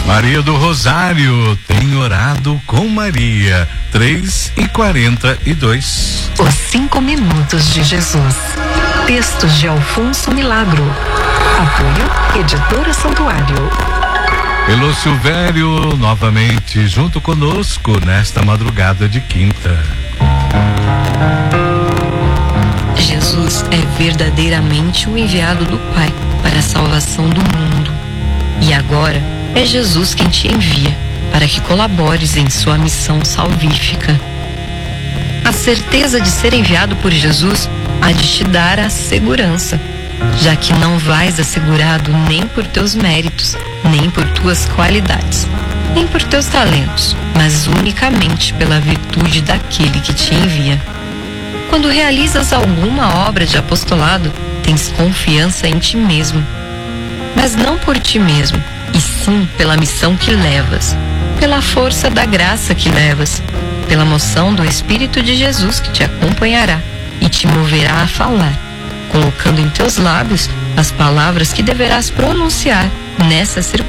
Maria do Rosário tem orado com Maria. 3h42. Os 5 minutos de Jesus. Textos de Alfonso Milagro. Apoio Editora Santuário. Elô Silvério novamente junto conosco nesta madrugada de quinta. Jesus é verdadeiramente o enviado do Pai para a salvação do mundo. E agora é Jesus quem te envia para que colabores em sua missão salvífica. A certeza de ser enviado por Jesus há de te dar a segurança, já que não vais assegurado nem por teus méritos, nem por tuas qualidades, nem por teus talentos, mas unicamente pela virtude daquele que te envia. Quando realizas alguma obra de apostolado, tens confiança em ti mesmo, mas não por ti mesmo, e sim pela missão que levas, pela força da graça que levas, pela moção do Espírito de Jesus que te acompanhará e te moverá a falar, colocando em teus lábios as palavras que deverás pronunciar nessa circunstância.